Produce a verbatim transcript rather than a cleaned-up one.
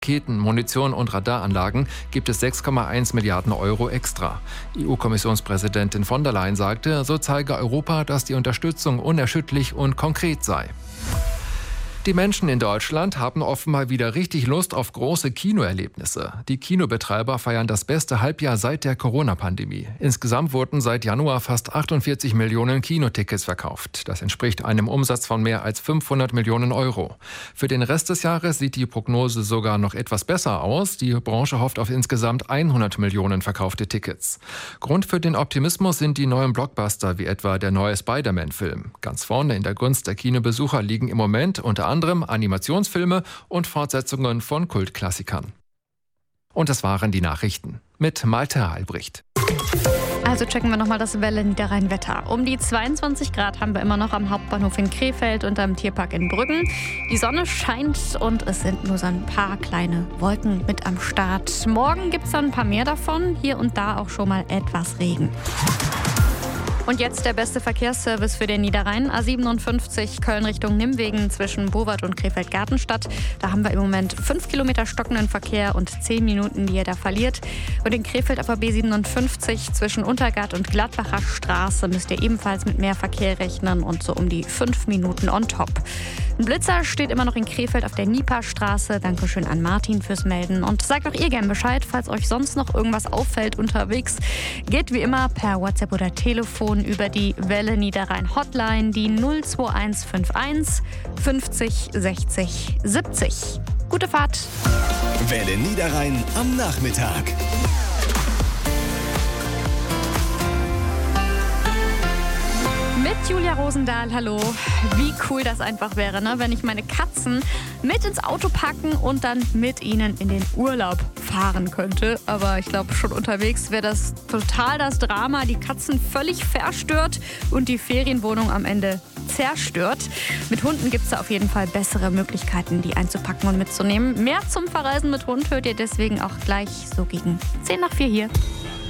Raketen, Munition und Radaranlagen gibt es sechs Komma eins Milliarden Euro extra. E U-Kommissionspräsidentin von der Leyen sagte, so zeige Europa, dass die Unterstützung unerschütterlich und konkret sei. Die Menschen in Deutschland haben offenbar wieder richtig Lust auf große Kinoerlebnisse. Die Kinobetreiber feiern das beste Halbjahr seit der Corona-Pandemie. Insgesamt wurden seit Januar fast achtundvierzig Millionen Kinotickets verkauft. Das entspricht einem Umsatz von mehr als fünfhundert Millionen Euro. Für den Rest des Jahres sieht die Prognose sogar noch etwas besser aus. Die Branche hofft auf insgesamt hundert Millionen verkaufte Tickets. Grund für den Optimismus sind die neuen Blockbuster, wie etwa der neue Spider-Man-Film. Ganz vorne in der Gunst der Kinobesucher liegen im Moment unter anderem Animationsfilme und Fortsetzungen von Kultklassikern. Und das waren die Nachrichten mit Malte Albrecht. Also checken wir nochmal das Welle-Niederrhein-Wetter. Um die zweiundzwanzig Grad haben wir immer noch am Hauptbahnhof in Krefeld und am Tierpark in Brüggen. Die Sonne scheint und es sind nur so ein paar kleine Wolken mit am Start. Morgen gibt es dann ein paar mehr davon, hier und da auch schon mal etwas Regen. Und jetzt der beste Verkehrsservice für den Niederrhein. A siebenundfünfzig Köln Richtung Nimwegen zwischen Bowart und Krefeld-Gartenstadt. Da haben wir im Moment fünf Kilometer stockenden Verkehr und zehn Minuten, die ihr da verliert. Und in Krefeld auf der B siebenundfünfzig zwischen Untergart und Gladbacher Straße müsst ihr ebenfalls mit mehr Verkehr rechnen und so um die fünf Minuten on top. Ein Blitzer steht immer noch in Krefeld auf der Nieper-Straße. Dankeschön an Martin fürs Melden. Und sagt auch ihr gern Bescheid, falls euch sonst noch irgendwas auffällt unterwegs. Geht wie immer per WhatsApp oder Telefon über die Welle Niederrhein Hotline, die null zwei eins fünf eins fünfzig sechzig siebzig. Gute Fahrt! Welle Niederrhein am Nachmittag. Mit Julia Rosendahl, hallo. Wie cool das einfach wäre, ne? Wenn ich meine Katzen mit ins Auto packen und dann mit ihnen in den Urlaub fahren könnte. Aber ich glaube, schon unterwegs wäre das total das Drama. Die Katzen völlig verstört und die Ferienwohnung am Ende zerstört. Mit Hunden gibt es da auf jeden Fall bessere Möglichkeiten, die einzupacken und mitzunehmen. Mehr zum Verreisen mit Hund hört ihr deswegen auch gleich so gegen zehn nach vier hier.